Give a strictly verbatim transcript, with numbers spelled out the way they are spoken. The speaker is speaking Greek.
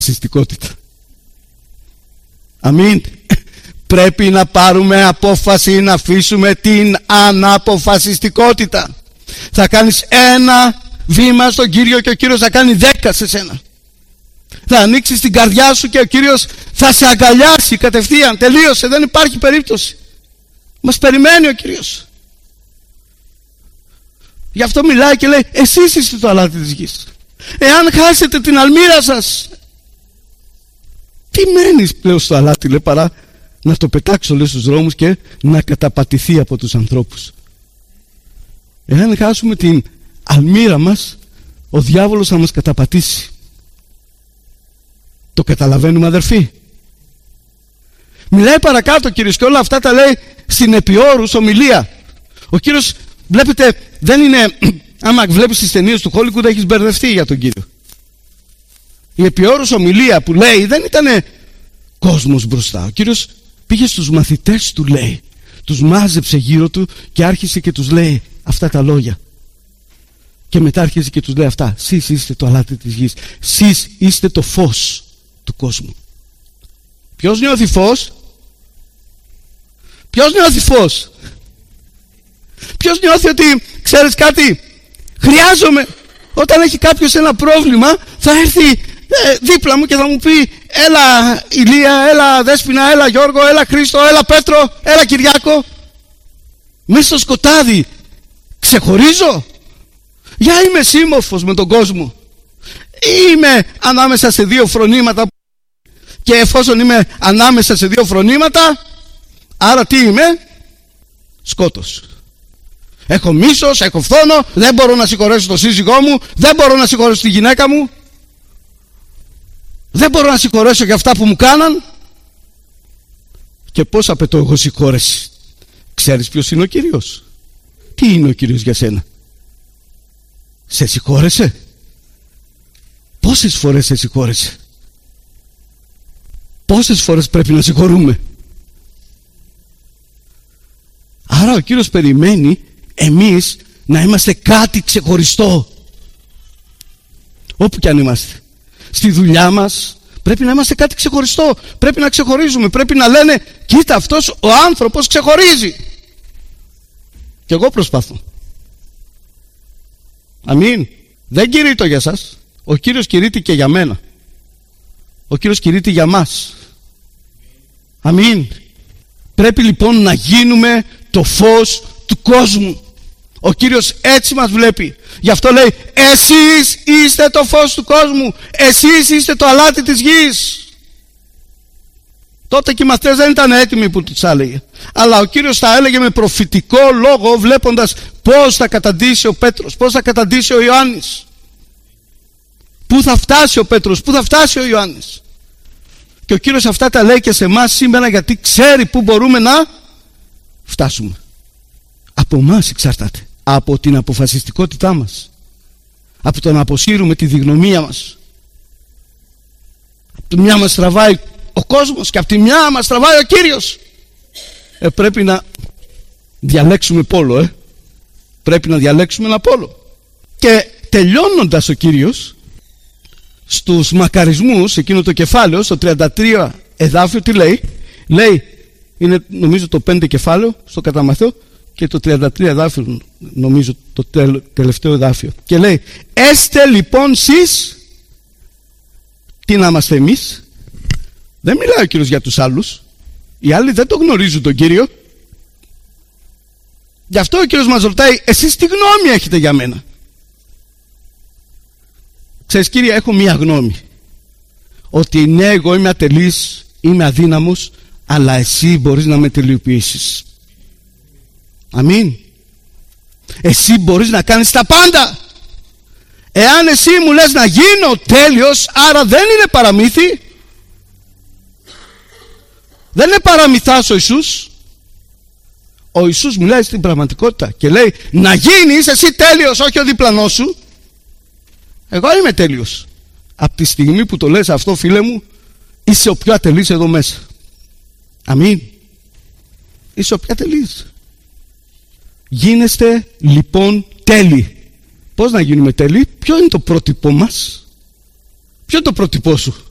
αποφασιστικότητα. Αμήν. Πρέπει να πάρουμε απόφαση να αφήσουμε την αναποφασιστικότητα. Θα κάνεις ένα βήμα στον Κύριο και ο Κύριος θα κάνει δέκα σε σένα. Θα ανοίξεις την καρδιά σου και ο Κύριος θα σε αγκαλιάσει κατευθείαν. Τελείωσε, δεν υπάρχει περίπτωση. Μας περιμένει ο Κύριος. Γι' αυτό μιλάει και λέει, εσείς είστε το αλάτι της γης. Εάν χάσετε την αλμύρα σας, τι μένεις πλέον στο αλάτι, λέει, παρά να το πετάξω, λέει, στους δρόμους και να καταπατηθεί από τους ανθρώπους. Εάν χάσουμε την αλμύρα μας, ο διάβολος θα μας καταπατήσει. Το καταλαβαίνουμε, αδερφοί? Μιλάει παρακάτω ο Κύριος και όλα αυτά τα λέει στην επιόρους ομιλία. Ο Κύριος, βλέπετε, δεν είναι, άμα βλέπεις τις ταινίες του Hollywood έχεις μπερδευτεί για τον Κύριο. Η επιόρους ομιλία που λέει δεν ήταν κόσμος μπροστά. Ο Κύριος πήγε στους μαθητές του, λέει, τους μάζεψε γύρω του και άρχισε και τους λέει αυτά τα λόγια. Και μετά άρχισε και τους λέει αυτά. Σεις είστε το αλάτι της γης. Σεις είστε το φως του κόσμου. Ποιος νιώθει φως? Ποιος νιώθει φως? Ποιος νιώθει ότι, ξέρεις κάτι, χρειάζομαι, όταν έχει κάποιος ένα πρόβλημα θα έρθει ε, δίπλα μου και θα μου πει, έλα Ηλία, έλα Δέσποινα, έλα Γιώργο, έλα Χρήστο, έλα Πέτρο, έλα Κυριάκο. Μέσα στο σκοτάδι ξεχωρίζω? Για είμαι σύμμορφος με τον κόσμο? Είμαι ανάμεσα σε δύο φρονήματα? Και εφόσον είμαι ανάμεσα σε δύο φρονήματα, άρα τι είμαι? Σκότος. Έχω μίσος, έχω φθόνο, δεν μπορώ να συγχωρέσω τον σύζυγό μου, δεν μπορώ να συγχωρέσω τη γυναίκα μου, δεν μπορώ να συγχωρέσω για αυτά που μου κάναν. Και πώς απαιτώ εγώ συγχώρεση? Ξέρεις ποιος είναι ο Κύριος? Τι είναι ο Κύριος για σένα? Σε συγχώρεσε? Πόσες φορές σε συγχώρεσε? Πόσες φορές πρέπει να συγχωρούμε? Άρα ο Κύριος περιμένει εμείς να είμαστε κάτι ξεχωριστό. Όπου κι αν είμαστε. Στη δουλειά μας πρέπει να είμαστε κάτι ξεχωριστό. Πρέπει να ξεχωρίζουμε. Πρέπει να λένε, κοίτα, αυτός ο άνθρωπος ξεχωρίζει. Και εγώ προσπαθώ. Αμήν. Δεν κηρύττω για σας. Ο Κύριος κηρύττει και για μένα. Ο Κύριος κηρύττει για μας. Αμήν. Πρέπει λοιπόν να γίνουμε το φως του κόσμου. Ο Κύριος έτσι μας βλέπει. Γι' αυτό λέει, εσείς είστε το φως του κόσμου. Εσείς είστε το αλάτι της γης. Τότε και οι μαθητές δεν ήταν έτοιμοι που τους έλεγε. Αλλά ο Κύριος τα έλεγε με προφητικό λόγο, βλέποντας πώς θα καταντήσει ο Πέτρος, πώς θα καταντήσει ο Ιωάννης. Πού θα φτάσει ο Πέτρος, πού θα φτάσει ο Ιωάννης. Και ο Κύριος αυτά τα λέει και σε εμάς σήμερα, γιατί ξέρει πού μπορούμε να φτάσουμε. Από εμάς εξαρτάται. Από την αποφασιστικότητά μας. Από το να αποσύρουμε τη διγνωμία μας. Από τη μια μας τραβάει ο κόσμος και από τη μια μας τραβάει ο Κύριος. Ε, πρέπει να διαλέξουμε πόλο, ε. Πρέπει να διαλέξουμε ένα πόλο. Και τελειώνοντας ο Κύριος στους μακαρισμούς, εκείνο το κεφάλαιο, στο τριάντα τρία εδάφιο, τι λέει? Λέει, είναι νομίζω το πέντε κεφάλαιο στο κατά Μαθαίο, και το τριάντα τρία εδάφιο, νομίζω το τελευταίο εδάφιο. Και λέει, έστε λοιπόν σεις, τι να είμαστε εμείς? Δεν μιλάει ο Κύριος για τους άλλους. Οι άλλοι δεν το γνωρίζουν τον Κύριο. Γι' αυτό ο Κύριος μας ρωτάει, εσείς τι γνώμη έχετε για μένα? Ξέρεις, Κύριε, έχω μία γνώμη. Ότι ναι, εγώ είμαι ατελής, είμαι αδύναμος, αλλά εσύ μπορείς να με τελειοποιήσεις. Αμήν. Εσύ μπορείς να κάνεις τα πάντα. Εάν εσύ μου λες να γίνω τέλειος, άρα δεν είναι παραμύθι. Δεν είναι παραμυθάς ο Ιησούς. Ο Ιησούς μιλάει στην πραγματικότητα και λέει, να γίνεις εσύ τέλειος, όχι ο διπλανός σου. Εγώ είμαι τέλειος. Από τη στιγμή που το λες αυτό, φίλε μου, είσαι ο πιο ατελής εδώ μέσα. Αμήν. Είσαι ο πιο ατελής. Γίνεστε λοιπόν τέλειοι. Πώς να γίνουμε τέλειοι? Ποιο είναι το πρότυπό μας? Ποιο είναι το πρότυπό σου?